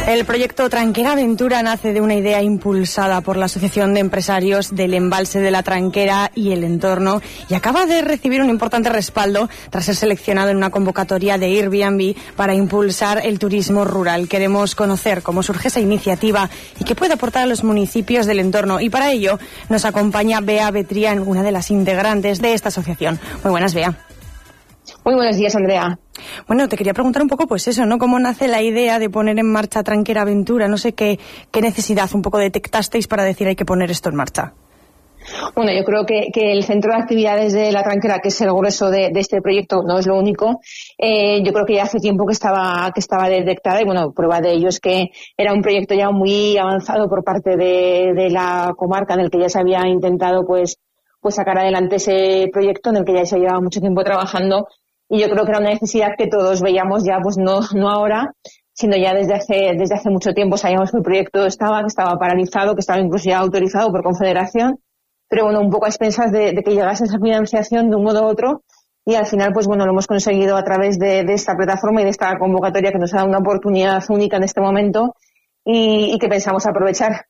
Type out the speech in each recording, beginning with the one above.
El proyecto Tranquera Aventura nace de una idea impulsada por la Asociación de Empresarios del Embalse de la Tranquera y el entorno y acaba de recibir un importante respaldo tras ser seleccionado en una convocatoria de Airbnb para impulsar el turismo rural. Queremos conocer cómo surge esa iniciativa y qué puede aportar a los municipios del entorno, y para ello nos acompaña Bea Betrián, una de las integrantes de esta asociación. Muy buenas, Bea. Muy buenos días, Andrea. Bueno, te quería preguntar un poco, pues eso, ¿no? ¿Cómo nace la idea de poner en marcha Tranquera Aventura? No sé qué necesidad un poco detectasteis para decir hay que poner esto en marcha. Bueno, yo creo que el centro de actividades de la Tranquera, que es el grueso de este proyecto, no es lo único. Yo creo que ya hace tiempo que estaba detectada, y bueno, prueba de ello es que era un proyecto ya muy avanzado por parte de la comarca, en el que ya se había intentado pues sacar adelante ese proyecto, en el que ya se llevaba mucho tiempo trabajando. Y yo creo que era una necesidad que todos veíamos ya, pues no ahora, sino ya desde hace mucho tiempo. Sabíamos que el proyecto que estaba paralizado, que estaba incluso ya autorizado por Confederación, pero bueno, un poco a expensas de que llegase esa financiación de un modo u otro, y al final, pues bueno, lo hemos conseguido a través de esta plataforma y de esta convocatoria que nos ha dado una oportunidad única en este momento y que pensamos aprovechar.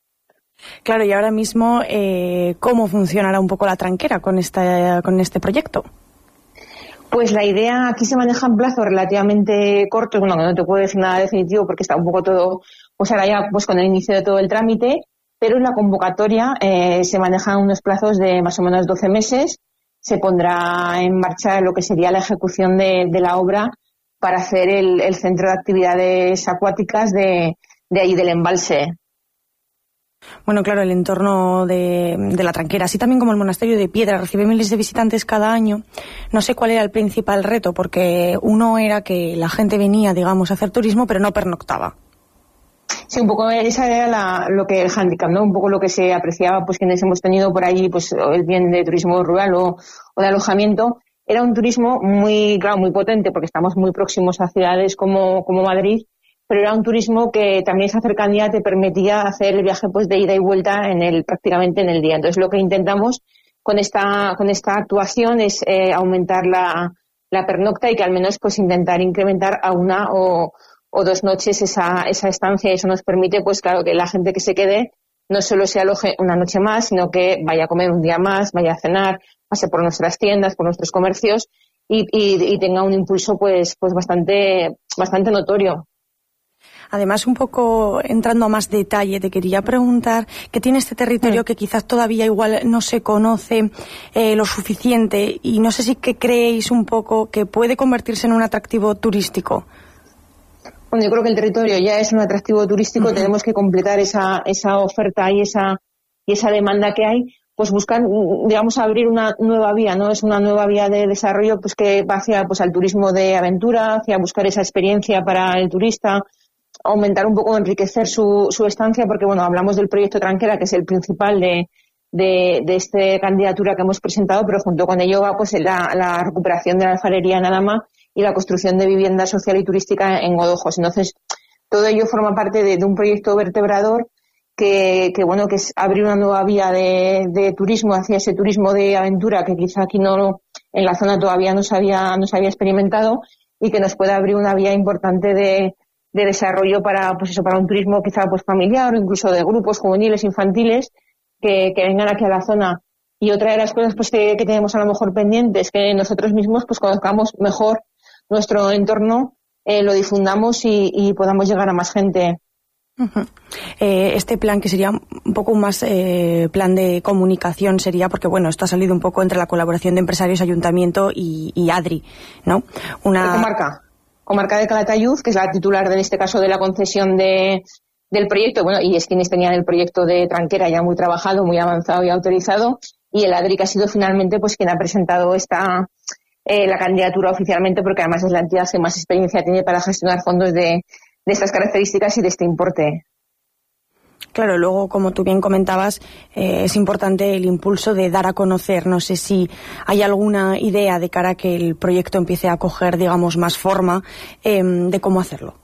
Claro, y ahora mismo, ¿cómo funcionará un poco la Tranquera con este proyecto? Pues la idea aquí se maneja en plazos relativamente cortos. Bueno, no te puedo decir nada definitivo porque está un poco todo, pues ahora ya pues con el inicio de todo el trámite, pero en la convocatoria se manejan unos plazos de más o menos 12 meses. Se pondrá en marcha lo que sería la ejecución de la obra para hacer el centro de actividades acuáticas de ahí del embalse. Bueno, claro, el entorno de la Tranquera, así también como el Monasterio de Piedra, recibe miles de visitantes cada año. No sé cuál era el principal reto, porque uno era que la gente venía, digamos, a hacer turismo, pero no pernoctaba. Sí, un poco esa era lo que el hándicap, ¿no? Un poco lo que se apreciaba, pues quienes hemos tenido por allí, pues el bien de turismo rural o de alojamiento. Era un turismo muy potente, porque estamos muy próximos a ciudades como Madrid, pero era un turismo que también esa cercanía te permitía hacer el viaje pues de ida y vuelta prácticamente en el día. Entonces lo que intentamos con esta actuación es aumentar la pernocta y que al menos pues intentar incrementar a una o 2 noches esa estancia, y eso nos permite pues claro que la gente que se quede no solo se aloje una noche más, sino que vaya a comer un día más, vaya a cenar, pase por nuestras tiendas, por nuestros comercios y tenga un impulso pues bastante notorio. Además, un poco entrando a más detalle, te quería preguntar qué tiene este territorio que quizás todavía igual no se conoce lo suficiente, y no sé si que creéis un poco que puede convertirse en un atractivo turístico. Bueno, yo creo que el territorio ya es un atractivo turístico. Uh-huh. Tenemos que completar esa oferta y esa demanda que hay, pues buscar, digamos, abrir una nueva vía, ¿no? Es una nueva vía de desarrollo pues que va hacia pues al turismo de aventura, hacia buscar esa experiencia para el turista, aumentar un poco, enriquecer su estancia, porque bueno, hablamos del proyecto Tranquera, que es el principal de esta candidatura que hemos presentado, pero junto con ello va pues la recuperación de la alfarería en Alhama y la construcción de vivienda social y turística en Godojos. Entonces, todo ello forma parte de un proyecto vertebrador que bueno, que es abrir una nueva vía de turismo hacia ese turismo de aventura que quizá aquí en la zona todavía no se había experimentado, y que nos pueda abrir una vía importante de desarrollo para un turismo quizá pues familiar o incluso de grupos juveniles, infantiles que vengan aquí a la zona. Y otra de las cosas pues que tenemos a lo mejor pendientes, que nosotros mismos pues conozcamos mejor nuestro entorno, lo difundamos y podamos llegar a más gente. Uh-huh. Este plan, que sería un poco más plan de comunicación, sería porque bueno, esto ha salido un poco entre la colaboración de empresarios, ayuntamiento y ADRI, ¿no? Comarca de Calatayud, que es la titular en este caso de la concesión del proyecto, bueno, y es quienes tenían el proyecto de Tranquera ya muy trabajado, muy avanzado y autorizado, y el ADRI, que ha sido finalmente pues quien ha presentado la candidatura oficialmente, porque además es la entidad que más experiencia tiene para gestionar fondos de estas características y de este importe. Claro, luego, como tú bien comentabas, es importante el impulso de dar a conocer. No sé si hay alguna idea de cara a que el proyecto empiece a coger, digamos, más forma, de cómo hacerlo.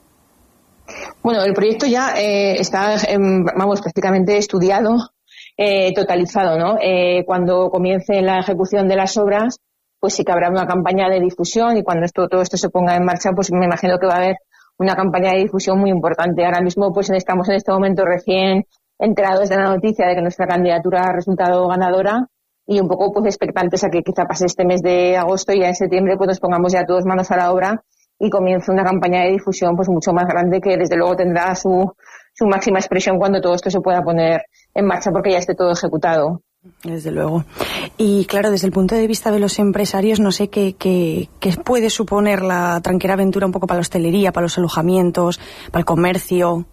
Bueno, el proyecto ya está, prácticamente estudiado, totalizado, ¿no? Cuando comience la ejecución de las obras, pues sí que habrá una campaña de difusión, y cuando todo esto se ponga en marcha, pues me imagino que va a haber una campaña de difusión muy importante. Ahora mismo pues estamos en este momento recién enterados de la noticia de que nuestra candidatura ha resultado ganadora y un poco pues expectantes a que quizá pase este mes de agosto y ya en septiembre pues nos pongamos ya todos manos a la obra y comience una campaña de difusión pues mucho más grande que desde luego tendrá su máxima expresión cuando todo esto se pueda poner en marcha porque ya esté todo ejecutado. Desde luego. Y claro, desde el punto de vista de los empresarios, no sé qué puede suponer la Tranquera Aventura un poco para la hostelería, para los alojamientos, para el comercio.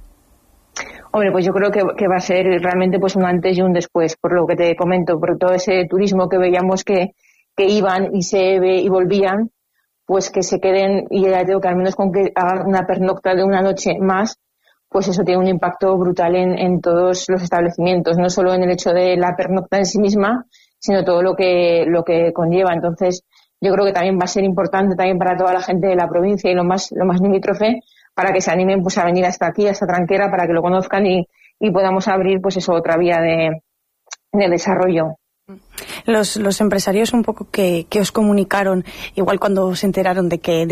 Hombre, pues yo creo que va a ser realmente pues un antes y un después, por lo que te comento, por todo ese turismo que veíamos que iban y volvían, pues que se queden, y ya digo que al menos con que hagan una pernocta de una noche más, pues eso tiene un impacto brutal en todos los establecimientos, no solo en el hecho de la pernocta en sí misma, sino todo lo que conlleva. Entonces, yo creo que también va a ser importante también para toda la gente de la provincia y lo más limítrofe, para que se animen pues a venir hasta aquí, a esta Tranquera, para que lo conozcan y podamos abrir pues eso, otra vía de desarrollo. Los empresarios un poco que os comunicaron, igual cuando se enteraron de que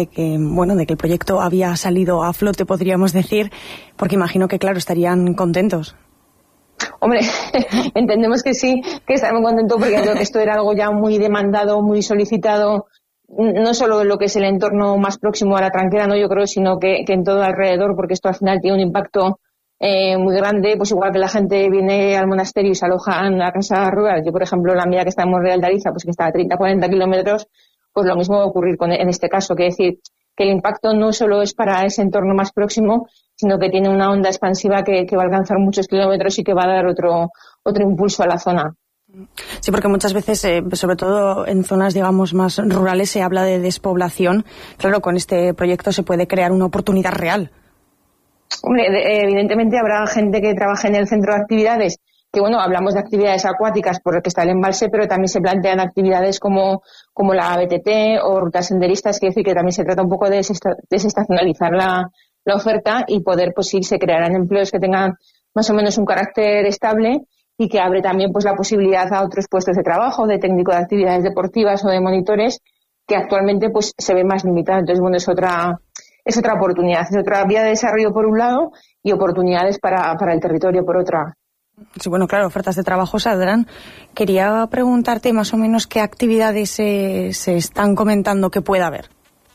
el proyecto había salido a flote, podríamos decir, porque imagino que claro, estarían contentos. Hombre, entendemos que sí, que estaremos contentos porque creo que esto era algo ya muy demandado, muy solicitado, no solo en lo que es el entorno más próximo a la Tranquera, no yo creo, sino que en todo alrededor, porque esto al final tiene un impacto muy grande, pues igual que la gente viene al monasterio y se aloja en la casa rural. Yo, por ejemplo, la mía que está en Monreal de Ariza, pues que está a 30-40 kilómetros, pues lo mismo va a ocurrir en este caso, que es decir, que el impacto no solo es para ese entorno más próximo, sino que tiene una onda expansiva que va a alcanzar muchos kilómetros y que va a dar otro impulso a la zona. Sí, porque muchas veces, sobre todo en zonas, digamos, más rurales, se habla de despoblación. Claro, con este proyecto se puede crear una oportunidad real. Hombre, evidentemente habrá gente que trabaje en el centro de actividades, que bueno, hablamos de actividades acuáticas por el que está el embalse, pero también se plantean actividades como la BTT o rutas senderistas, quiere decir que también se trata un poco de desestacionalizar la oferta y poder, pues sí, se crearán empleos que tengan más o menos un carácter estable y que abre también pues la posibilidad a otros puestos de trabajo, de técnico de actividades deportivas o de monitores, que actualmente pues se ve más limitado. Entonces, bueno, es otra oportunidad, es otra vía de desarrollo por un lado y oportunidades para el territorio por otra. Sí, bueno, claro, ofertas de trabajo saldrán. Quería preguntarte más o menos qué actividades se están comentando que pueda haber.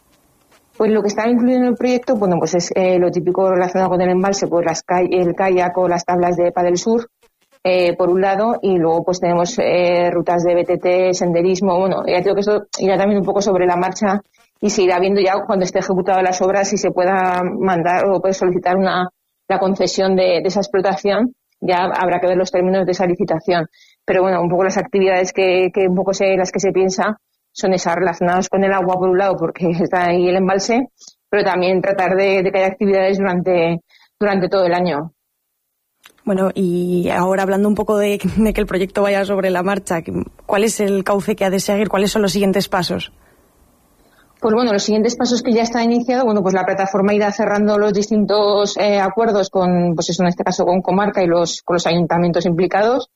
Pues lo que está incluido en el proyecto, bueno, pues es lo típico relacionado con el embalse, pues el kayak o las tablas de pádel sur, por un lado, y luego pues tenemos rutas de BTT, senderismo, bueno, ya creo que esto irá también un poco sobre la marcha y se irá viendo ya cuando esté ejecutadas las obras si se pueda mandar o puede solicitar la concesión de esa explotación. Ya habrá que ver los términos de esa licitación. Pero bueno, un poco las actividades que un poco las que se piensa son esas relacionadas con el agua por un lado, porque está ahí el embalse, pero también tratar de que haya actividades durante todo el año. Bueno, y ahora hablando un poco de que el proyecto vaya sobre la marcha, ¿cuál es el cauce que ha de seguir? ¿Cuáles son los siguientes pasos? Pues bueno, los siguientes pasos que ya está iniciado, bueno, pues la plataforma irá cerrando los distintos acuerdos con, pues eso en este caso con comarca y con los ayuntamientos implicados.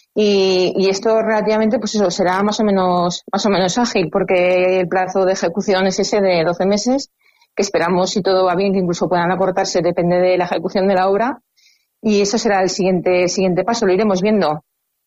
Y esto relativamente, pues eso, será más o menos ágil, porque el plazo de ejecución es ese de 12 meses, que esperamos, si todo va bien, que incluso puedan acortarse, depende de la ejecución de la obra. Y eso será el siguiente paso, lo iremos viendo.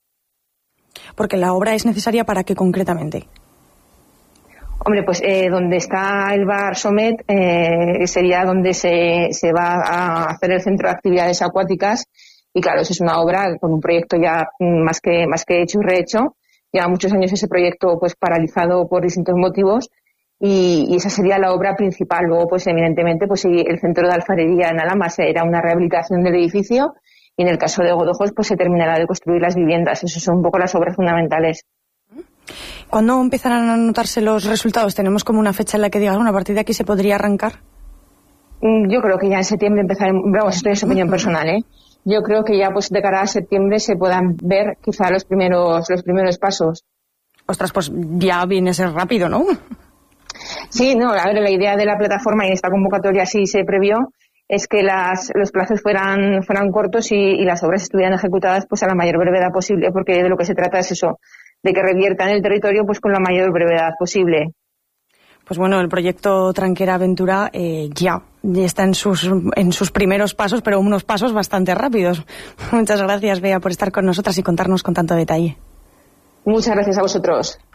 Porque la obra es necesaria para qué concretamente. Hombre, pues donde está el bar Somet sería donde se va a hacer el centro de actividades acuáticas y claro, eso es una obra con un proyecto ya más que hecho y rehecho. Lleva muchos años ese proyecto pues paralizado por distintos motivos y esa sería la obra principal. Luego pues evidentemente pues el centro de alfarería en Alhama será una rehabilitación del edificio y en el caso de Godojos pues se terminará de construir las viviendas. Esas son un poco las obras fundamentales. ¿Cuándo empezarán a notarse los resultados? ¿Tenemos como una fecha en la que digan, bueno, a partir de aquí se podría arrancar? Yo creo que ya en septiembre empezaremos, vamos, esto es opinión personal, ¿eh? Yo creo que ya pues de cara a septiembre se puedan ver quizá los primeros pasos. Ostras, pues ya viene a ser rápido, ¿no? Sí, no, a ver, la idea de la plataforma y en esta convocatoria sí se previó es que los plazos fueran cortos y las obras estuvieran ejecutadas pues a la mayor brevedad posible, porque de lo que se trata es eso, de que reviertan el territorio pues con la mayor brevedad posible. Pues bueno, el proyecto Tranquera Aventura ya está en sus primeros pasos, pero unos pasos bastante rápidos. Muchas gracias, Bea, por estar con nosotras y contarnos con tanto detalle. Muchas gracias a vosotros.